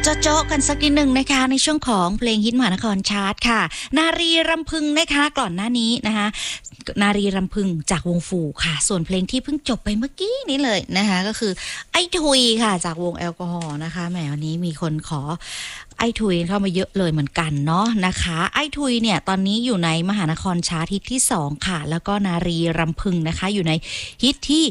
โจ๊ะกันสักนิดหนึ่งนะคะในช่วงของเพลงฮิตมหานครชาร์ตค่ะนารีรำพึงนะคะก่อนหน้านี้นะคะนารีรำพึงจากวงฟูค่ะส่วนเพลงที่เพิ่งจบไปเมื่อกี้นี้เลยนะคะก็คือไอ้ทุยค่ะจากวงแอลกอฮอล์นะคะแหมวันนี้มีคนขอไอ้ทุยเข้ามาเยอะเลยเหมือนกันเนาะนะคะไอ้ทุยเนี่ยตอนนี้อยู่ในมหานครชาร์ตฮิตที่2ค่ะแล้วก็นารีรำพึงนะคะอยู่ในฮิตที่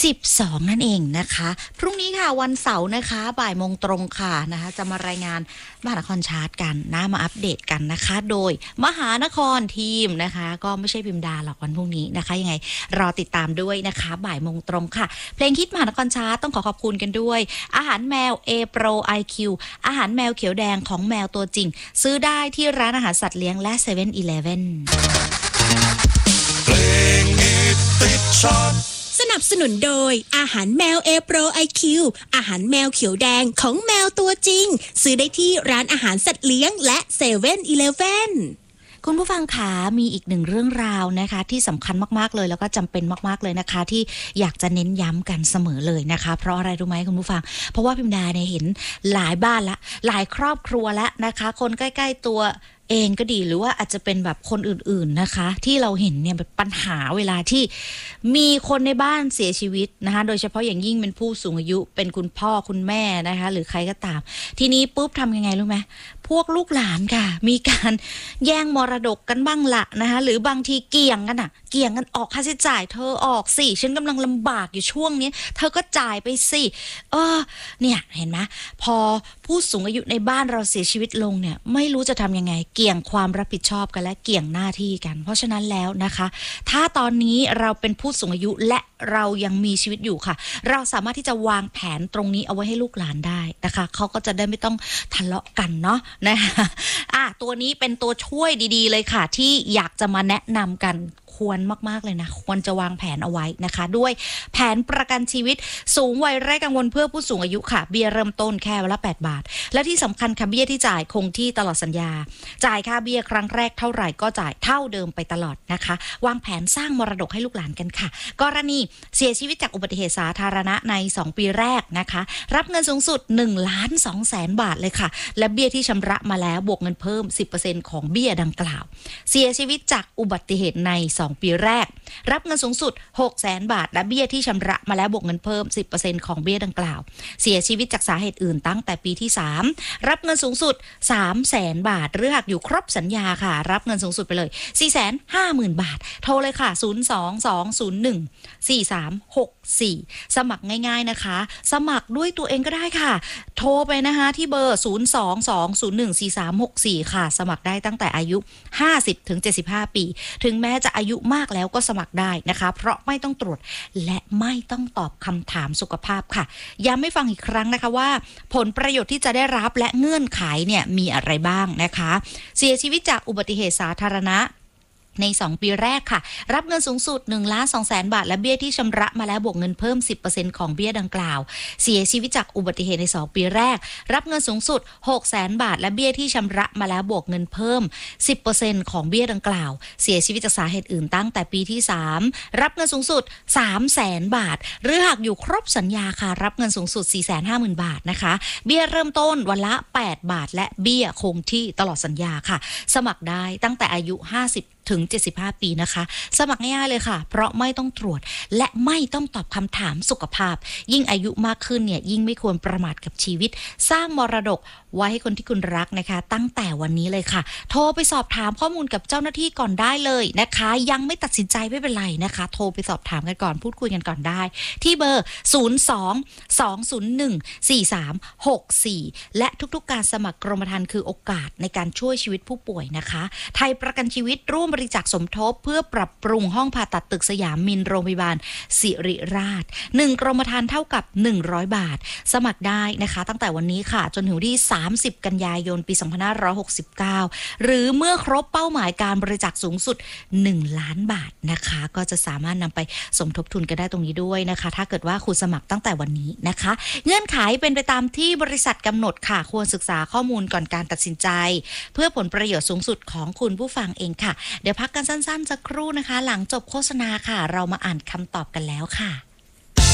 12นั่นเองนะคะพรุ่งนี้ค่ะวันเสาร์นะคะบ่ายโมงตรงค่ะนะคะจะมารายงานมหานครชาร์ตกันนะมาอัปเดตกันนะคะโดยมหานครทีมนะคะก็ไม่ใช่พิมดาหรอกวันพรุ่งนี้นะคะยังไงรอติดตามด้วยนะคะบ่ายโมงตรงค่ะเพลงฮิตมหานครชาร์ตต้องขอบคุณกันด้วยอาหารแมว A Pro IQ อาหารแมวเขียวแดงของแมวตัวจริงซื้อได้ที่ร้านอาหารสัตว์เลี้ยงและ 7-Eleven เพลงฮิตติดชาร์ตสนับสนุนโดยอาหารแมว A Pro IQ อาหารแมวเขียวแดงของแมวตัวจริงซื้อได้ที่ร้านอาหารสัตว์เลี้ยงและ 7-Eleven คุณผู้ฟังคะมีอีกหนึ่งเรื่องราวนะคะที่สำคัญมากๆเลยแล้วก็จำเป็นมากๆเลยนะคะที่อยากจะเน้นย้ำกันเสมอเลยนะคะเพราะอะไรรู้ไหมคุณผู้ฟังเพราะว่าพิมดาเนี่ยเห็นหลายบ้านละหลายครอบครัวละนะคะคนใกล้ๆตัวเองก็ดีหรือว่าอาจจะเป็นแบบคนอื่นๆนะคะที่เราเห็นเนี่ยแบบปัญหาเวลาที่มีคนในบ้านเสียชีวิตนะคะโดยเฉพาะอย่างยิ่งเป็นผู้สูงอายุเป็นคุณพ่อคุณแม่นะคะหรือใครก็ตามทีนี้ปุ๊บทำยังไงรู้ไหมพวกลูกหลานค่ะมีการแย่งมรดกกันบ้างละนะคะหรือบางทีเกี่ยงกันออกค่าใช้จ่ายเธอออกสิฉันกำลังลำบากอยู่ช่วงนี้เธอก็จ่ายไปสิเนี่ยเห็นไหมพอผู้สูงอายุในบ้านเราเสียชีวิตลงเนี่ยไม่รู้จะทำยังไงเกี่ยงความรับผิดชอบกันและเกี่ยงหน้าที่กันเพราะฉะนั้นแล้วนะคะถ้าตอนนี้เราเป็นผู้สูงอายุและเรายังมีชีวิตอยู่ค่ะเราสามารถที่จะวางแผนตรงนี้เอาไว้ให้ลูกหลานได้นะคะเขาก็จะได้ไม่ต้องทะเลาะกันเนาะนะคะตัวนี้เป็นตัวช่วยดีๆเลยค่ะที่อยากจะมาแนะนำกันควรมากๆเลยนะควรจะวางแผนเอาไว้นะคะด้วยแผนประกันชีวิตสูงวัยไร้กังวลเพื่อผู้สูงอายุค่ะเบี้ยเริ่มต้นแค่วันละ8 บาทและที่สำคัญค่ะเบี้ยที่จ่ายคงที่ตลอดสัญญาจ่ายค่าเบี้ยครั้งแรกเท่าไหร่ก็จ่ายเท่าเดิมไปตลอดนะคะวางแผนสร้างมรดกให้ลูกหลานกันค่ะกรณีเสียชีวิตจากอุบัติเหตุสาธารณะใน2 ปีแรกนะคะรับเงินสูงสุด 1,200,000 บาทเลยค่ะและเบี้ยที่ชำระมาแล้วบวกเงินเพิ่ม 10% ของเบี้ยดังกล่าวเสียชีวิตจากอุบัติเหตุใน2 ปีแรกรับเงินสูงสุด 600,000 บาทและเบี้ยที่ชำระมาแล้วบวกเงินเพิ่ม 10% ของเบี้ยดังกล่าวเสียชีวิตจากสาเหตุอื่นตั้งแต่ปีที่3รับเงินสูงสุด 300,000 บาทหรือหากอยู่ครบสัญญาค่ะรับเงินสูงสุดไปเลย 450,000 บาทโทรเลยค่ะ 022014364 สมัครง่ายๆนะคะสมัครด้วยตัวเองก็ได้ค่ะโทรไปนะคะที่เบอร์ 022014364 ค่ะสมัครได้ตั้งแต่อายุ 50-75 ปีถึงแม้จะอายุมากแล้วก็สมัครได้นะคะเพราะไม่ต้องตรวจและไม่ต้องตอบคำถามสุขภาพค่ะย้ำให้ฟังอีกครั้งนะคะว่าผลประโยชน์ที่จะได้รับและเงื่อนไขเนี่ยมีอะไรบ้างนะคะเสียชีวิตจากอุบัติเหตุสาธารณะใน2 ปีแรกค่ะรับเงินสูงสุด 1,200,000 บาทและเบี้ยที่ชำระมาแล้วบวกเงินเพิ่ม 10% ของเบี้ยดังกล่าวเสียชีวิตจากอุบัติเหตุใน2 ปีแรกรับเงินสูงสุด 600,000 บาทและเบี้ยที่ชำระมาแล้วบวกเงินเพิ่ม 10% ของเบี้ยดังกล่าวเสียชีวิตจากสาเหตุอื่นตั้งแต่ปีที่3รับเงินสูงสุด 300,000 บาทหรือหากอยู่ครบสัญญาค่ะรับเงินสูงสุด 450,000 บาทนะคะเบี้ยเริ่มต้นวันละ8 บาทและเบี้ยคงที่ตลอดสัญญาค่ะสมัครได้ตั้งแต่อายุ50-75 ปีนะคะสมัครง่ายๆเลยค่ะเพราะไม่ต้องตรวจและไม่ต้องตอบคำถามสุขภาพยิ่งอายุมากขึ้นเนี่ยยิ่งไม่ควรประมาทกับชีวิตสร้างมรดกไว้ให้คนที่คุณรักนะคะตั้งแต่วันนี้เลยค่ะโทรไปสอบถามข้อมูลกับเจ้าหน้าที่ก่อนได้เลยนะคะยังไม่ตัดสินใจไม่เป็นไรนะคะโทรไปสอบถามกันก่อนพูดคุยกันก่อนได้ที่เบอร์ 022014364 และทุกๆการสมัครกรมธรรม์คือโอกาสในการช่วยชีวิตผู้ป่วยนะคะไทยประกันชีวิตร่วมบริจาคสมทบเพื่อปรับปรุงห้องผ่าตัดตึกสยามมินโรงพยาบาลศิริราช1 กรมธรรม์เท่ากับ100 บาทสมัครได้นะคะตั้งแต่วันนี้ค่ะจนถึงที่30 กันยายนปี2569หรือเมื่อครบเป้าหมายการบริจาคสูงสุด1 ล้านบาทนะคะก็จะสามารถนำไปสมทบทุนกันได้ตรงนี้ด้วยนะคะถ้าเกิดว่าคุณสมัครตั้งแต่วันนี้นะคะเงื่อนไขเป็นไปตามที่บริษัทกำหนดค่ะควรศึกษาข้อมูลก่อนการตัดสินใจเพื่อผลประโยชน์สูงสุดของคุณผู้ฟังเองค่ะเดี๋ยวพักกันสั้นๆสักครู่นะคะหลังจบโฆษณาค่ะเรามาอ่านคำตอบกันแล้วค่ะ